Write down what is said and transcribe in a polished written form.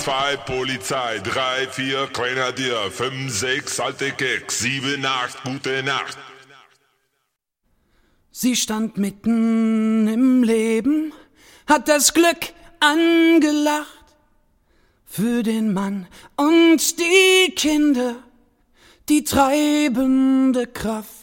2 Polizei, 3, 4 Grenadier, 5, 6 alte Keks, 7, 8 gute Nacht. Sie stand mitten im Leben, hat das Glück angelacht. Für den Mann und die Kinder, die treibende Kraft.